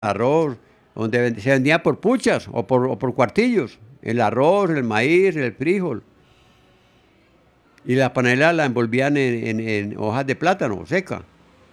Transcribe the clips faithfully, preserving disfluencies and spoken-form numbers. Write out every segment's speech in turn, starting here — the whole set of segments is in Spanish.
arroz, donde vend- se vendía por puchas o por, o por cuartillos. El arroz, el maíz, el frijol. Y la panela la envolvían en, en- en hojas de plátano seca.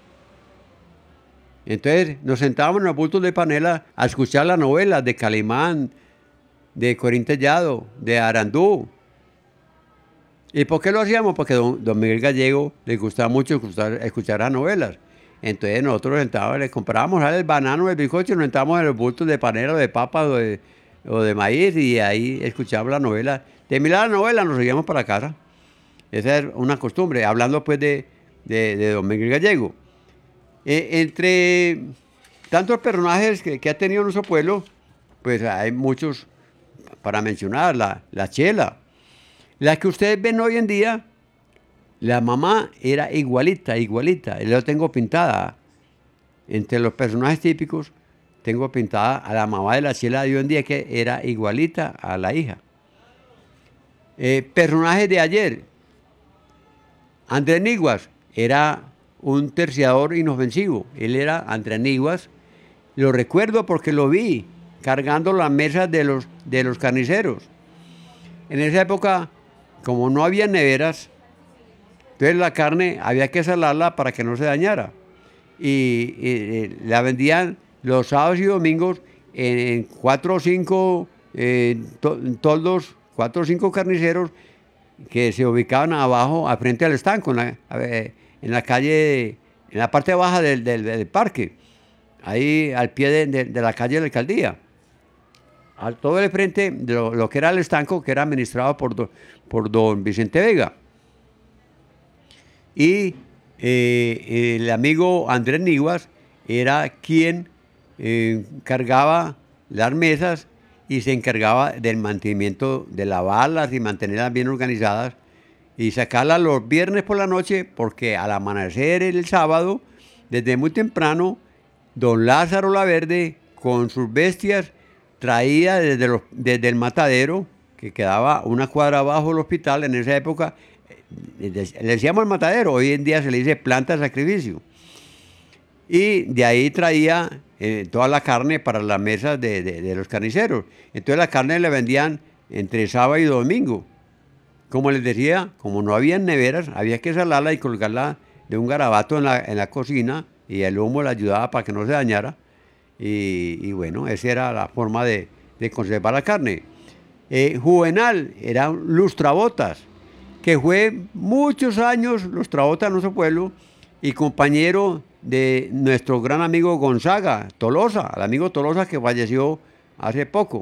Entonces nos sentábamos en los bultos de panela a escuchar las novelas de Calimán, de Corín Tellado, de Arandú. ¿Y por qué lo hacíamos? Porque don, don Miguel Gallego le gustaba mucho escuchar, escuchar las novelas. Entonces nosotros sentábamos, le comprábamos ¿sabes? El banano, el bizcocho, y nos sentábamos en los bultos de panela, o de papas o de, o de maíz, y ahí escuchábamos la novela. Terminaba la novela, nos seguíamos para casa. Esa es una costumbre, hablando pues de, de, de don Miguel Gallego. Eh, entre tantos personajes que, que ha tenido nuestro pueblo, pues hay muchos para mencionar. La, la Chela, la que ustedes ven hoy en día, la mamá era igualita, igualita. Yo la tengo pintada. Entre los personajes típicos, tengo pintada a la mamá de la Chela de hoy en día, que era igualita a la hija. Eh, personajes de ayer, Andrés Niguas era un terciador inofensivo. Él era Andrés Niguas. Lo recuerdo porque lo vi cargando las mesas de los, de los carniceros. En esa época, como no había neveras, entonces la carne había que salarla para que no se dañara. Y, y, y la vendían los sábados y domingos en, en cuatro o cinco eh, to, toldos, cuatro o cinco carniceros que se ubicaban abajo, al frente del estanco, en la, eh, en la calle, en la parte baja del, del, del parque, ahí al pie de, de, de la calle de la alcaldía. Al todo el frente de lo, lo que era el estanco, que era administrado por, do, por don Vicente Vega. Y eh, el amigo Andrés Niguas era quien eh, cargaba las mesas y se encargaba del mantenimiento de lavarlas y mantenerlas bien organizadas y sacarlas los viernes por la noche, porque al amanecer el sábado, desde muy temprano, don Lázaro Laverde, con sus bestias, traía desde, los, desde el matadero, que quedaba una cuadra abajo del hospital. En esa época le decíamos el matadero, hoy en día se le dice planta de sacrificio. Y de ahí traía eh, toda la carne para las mesas de, de, de los carniceros. Entonces la carne le vendían entre sábado y domingo. Como les decía, como no había neveras, había que salarla y colgarla de un garabato en la, en la cocina, y el humo le ayudaba para que no se dañara. Y, y bueno, esa era la forma de, de conservar la carne. Eh, Juvenal era un lustrabotas, que fue muchos años lustrabotas en nuestro pueblo y compañero de nuestro gran amigo Gonzaga Tolosa, el amigo Tolosa que falleció hace poco.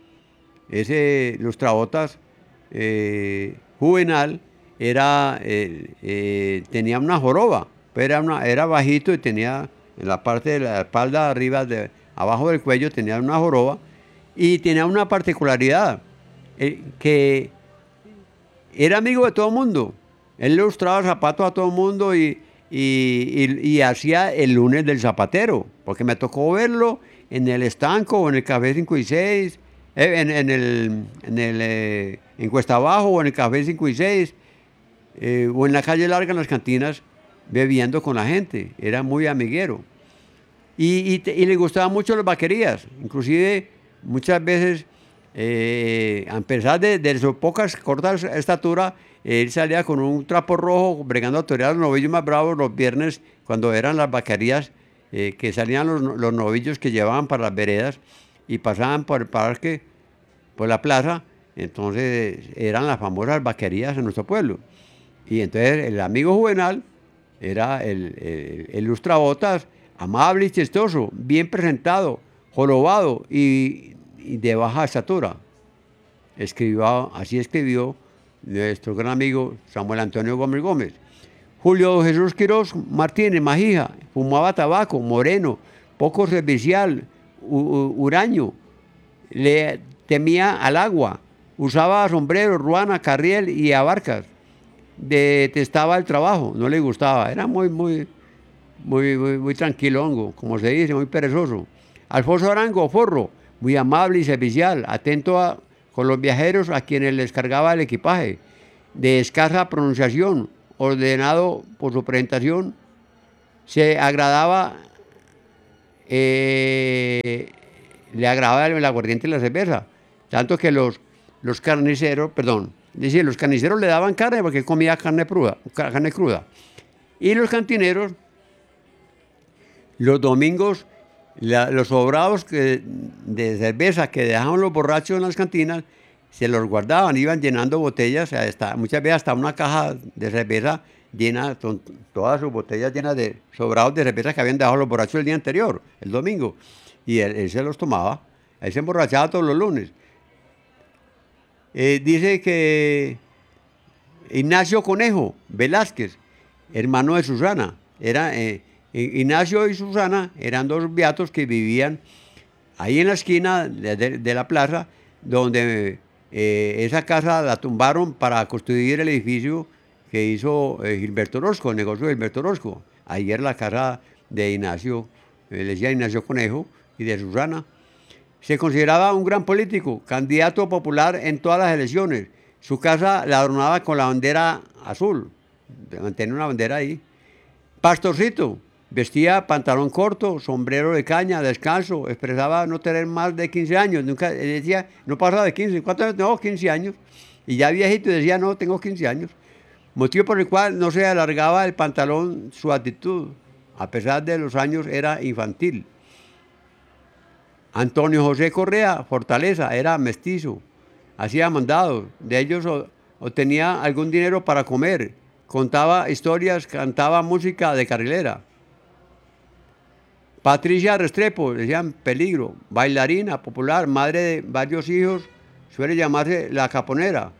Ese lustrabotas eh, Juvenal era, eh, eh, tenía una joroba, pero era, una, era bajito y tenía en la parte de la espalda arriba, de, abajo del cuello, tenía una joroba y tenía una particularidad, eh, que era amigo de todo el mundo. Él le lustraba zapatos a todo el mundo y, y, y, y hacía el lunes del zapatero, porque me tocó verlo en el estanco o en el Café cinco y seis, eh, en, en, el, en, el, eh, en Cuesta Abajo o en el Café cinco y seis, eh, o en la calle Larga, en las cantinas, bebiendo con la gente. Era muy amiguero. Y, y, y le gustaban mucho las vaquerías, inclusive muchas veces, eh, a pesar de, de su poca corta estatura, él salía con un trapo rojo bregando a torear a los novillos más bravos los viernes, cuando eran las vaquerías, eh, que salían los, los novillos que llevaban para las veredas y pasaban por el parque, por la plaza. Entonces eran las famosas vaquerías en nuestro pueblo. Y entonces el amigo Juvenal era el, el, el lustrabotas, amable y chistoso, bien presentado, jorobado y, y de baja estatura. Escribió, así escribió nuestro gran amigo Samuel Antonio Gómez Gómez. Julio Jesús Quirós Martínez Majija, fumaba tabaco, moreno, poco servicial, huraño, le temía al agua, usaba sombrero, ruana, carriel y abarcas. Detestaba el trabajo, no le gustaba, era muy, muy, muy, muy, muy tranquilongo, como se dice, muy perezoso. Alfonso Arango, forro, muy amable y servicial, atento a, con los viajeros a quienes les cargaba el equipaje, de escasa pronunciación, ordenado por su presentación, se agradaba eh, le agradaba el aguardiente y la cerveza. Tanto que los, los carniceros, perdón, decía, los carniceros le daban carne porque comía carne cruda, carne cruda. Y los cantineros, los domingos, la- los sobrados que- de cerveza que dejaban los borrachos en las cantinas, se los guardaban, iban llenando botellas, hasta, muchas veces hasta una caja de cerveza llena, con todas sus botellas llenas de sobrados de cerveza que habían dejado los borrachos el día anterior, el domingo. Y él, él se los tomaba, él se emborrachaba todos los lunes. Eh, dice que Ignacio Conejo Velázquez, hermano de Susana, era, eh, Ignacio y Susana eran dos beatos que vivían ahí en la esquina de, de- de la plaza, donde eh, esa casa la tumbaron para construir el edificio que hizo eh, Gilberto Orozco, el negocio de Gilberto Orozco. Ahí era la casa de Ignacio, eh, le decía Ignacio Conejo, y de Susana. Se consideraba un gran político, candidato popular en todas las elecciones. Su casa la adornaba con la bandera azul, mantenía una bandera ahí. Pastorcito, vestía pantalón corto, sombrero de caña, descalzo, expresaba no tener más de quince años, nunca él decía, no pasaba de quince, ¿cuántos años? No, quince años. Y ya viejito decía, no, tengo quince años. Motivo por el cual no se alargaba el pantalón, su actitud, a pesar de los años, era infantil. Antonio José Correa, Fortaleza, era mestizo, hacía mandados, de ellos o- obtenía algún dinero para comer, contaba historias, cantaba música de carrilera. Patricia Restrepo, decían peligro, bailarina popular, madre de varios hijos, suele llamarse la caponera.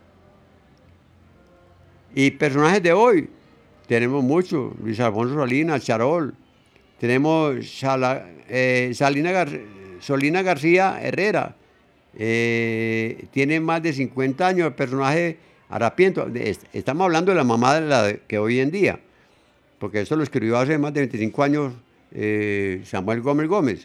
Y personajes de hoy, tenemos muchos, Luis Alfonso Salinas, Charol, tenemos Sala- eh, Salina Gar- Solina García Herrera, eh, tiene más de cincuenta años, el personaje harapiento. De- est- Estamos hablando de la mamá de la de- que hoy en día, porque esto lo escribió hace más de veinticinco años eh, Samuel Gómez Gómez.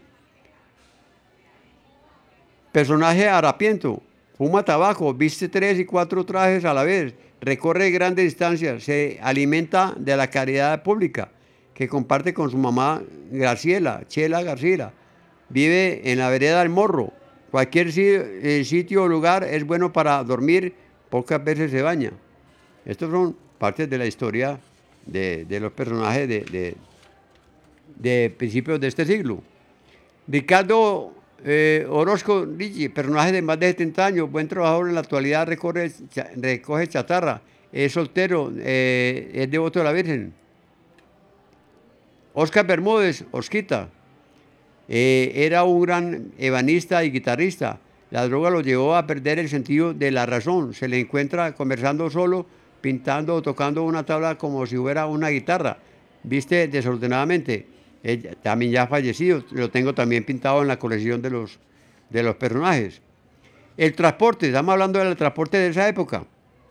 Personaje harapiento, fuma tabaco, viste tres y cuatro trajes a la vez, recorre grandes distancias, se alimenta de la caridad pública que comparte con su mamá Graciela, Chela García. Vive en la vereda del Morro. Cualquier si- eh, sitio o lugar es bueno para dormir, pocas veces se baña. Estos son partes de la historia de, de los personajes de, de- de principios de este siglo. Ricardo eh, Orozco Ricci, personaje de más de setenta años, buen trabajador en la actualidad, recorre, cha- recoge chatarra, es soltero, eh, es devoto de la Virgen. Oscar Bermúdez, Osquita, eh, era un gran ebanista y guitarrista. La droga lo llevó a perder el sentido de la razón. Se le encuentra conversando solo, pintando o tocando una tabla como si fuera una guitarra. Viste desordenadamente. Él también ya ha fallecido. Lo tengo también pintado en la colección de los, de los personajes. El transporte, estamos hablando del transporte de esa época.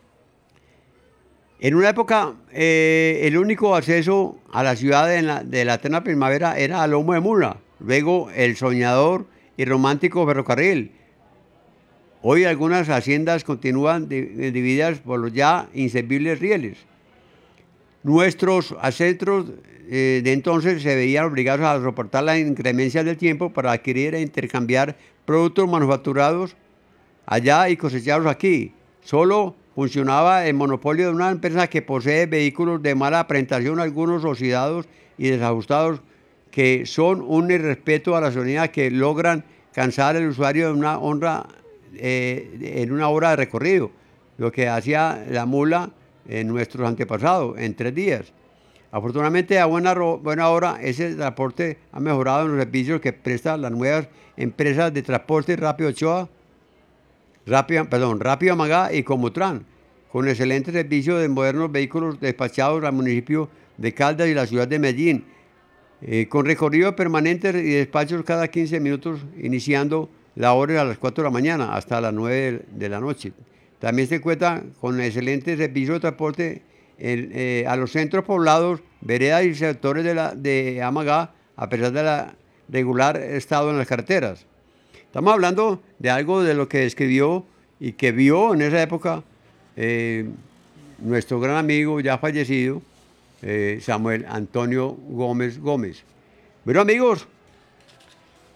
En una época, eh, el único acceso a la ciudad de la, de la eterna primavera era a lomo de mula. Luego, el soñador y romántico ferrocarril. Hoy algunas haciendas continúan di- divididas por los ya inservibles rieles. Nuestros ancestros eh, de entonces se veían obligados a soportar las inclemencias del tiempo para adquirir e intercambiar productos manufacturados allá y cosechados aquí. Solo funcionaba el monopolio de una empresa que posee vehículos de mala presentación, algunos oxidados y desajustados, que son un irrespeto a la ciudadanía, que logran cansar al usuario en una, honra, eh, en una hora de recorrido, lo que hacía la mula en nuestros antepasados en tres días. Afortunadamente, a buena, ro- buena hora, ese transporte ha mejorado en los servicios que prestan las nuevas empresas de transporte Rápido Ochoa, Rápido, perdón, Rápido Amagá y Comutran, con excelente servicio de modernos vehículos despachados al municipio de Caldas y la ciudad de Medellín, eh, con recorridos permanentes y despachos cada quince minutos, iniciando la hora a las cuatro de la mañana hasta las nueve de la noche. También se cuenta con excelente servicio de transporte en, eh, a los centros poblados, veredas y sectores de, la, de Amagá, a pesar de la regular estado en las carreteras. Estamos hablando de algo de lo que escribió y que vio en esa época eh, nuestro gran amigo ya fallecido, eh, Samuel Antonio Gómez Gómez. Bueno, amigos,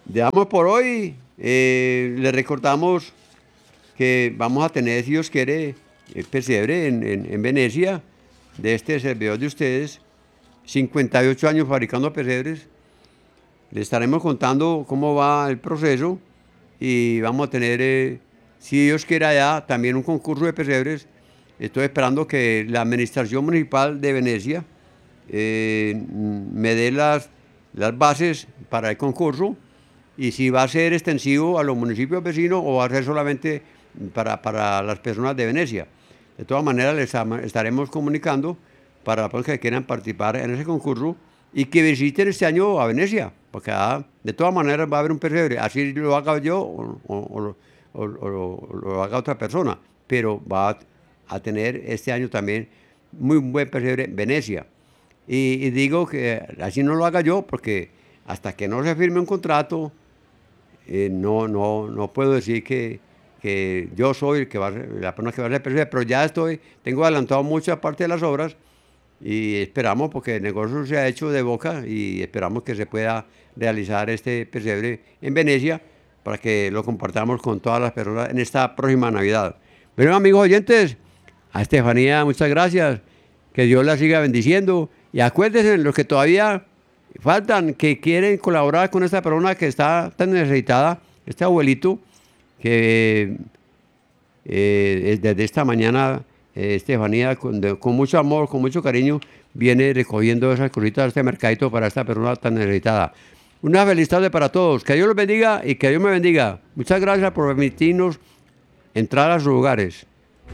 dejamos por hoy. Eh, le recordamos que vamos a tener, si Dios quiere, el pesebre en, en, en Venecia, de este servidor de ustedes, cincuenta y ocho años fabricando pesebres. Le estaremos contando cómo va el proceso y vamos a tener, eh, si Dios quiere, allá también un concurso de pesebres. Estoy esperando que la Administración Municipal de Venecia eh, me dé las, las bases para el concurso y si va a ser extensivo a los municipios vecinos o va a ser solamente para, para las personas de Venecia. De todas maneras, les estaremos comunicando para los que quieran participar en ese concurso y que visiten este año a Venecia, porque ah, de todas maneras va a haber un pesebre, así lo haga yo o, o, o, o, o, o lo haga otra persona, pero va a, a tener este año también muy buen pesebre en Venecia. Y, y digo que así no lo haga yo, porque hasta que no se firme un contrato, eh, no, no, no puedo decir que, que yo soy el que va a, la persona que va a hacer pesebre, pero ya estoy, tengo adelantado mucha parte de las obras. Y esperamos, porque el negocio se ha hecho de boca y esperamos que se pueda realizar este pesebre en Venecia para que lo compartamos con todas las personas en esta próxima Navidad. Bueno, amigos oyentes, a Estefanía, muchas gracias. Que Dios la siga bendiciendo. Y acuérdense, los que todavía faltan, que quieren colaborar con esta persona que está tan necesitada, este abuelito, que eh, desde esta mañana... Eh, Estefanía, con, de, con mucho amor, con mucho cariño, viene recogiendo esas cositas de este mercadito para esta persona tan necesitada. Una feliz tarde para todos. Que Dios los bendiga y que Dios me bendiga. Muchas gracias por permitirnos entrar a sus hogares.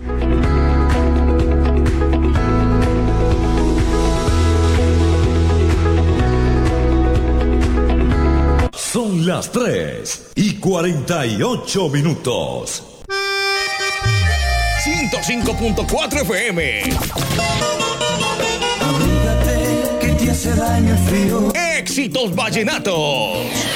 Son las tres y cuarenta y ocho minutos. ciento cinco punto cuatro F M. Abrígate, que te hace daño el frío. Éxitos vallenatos.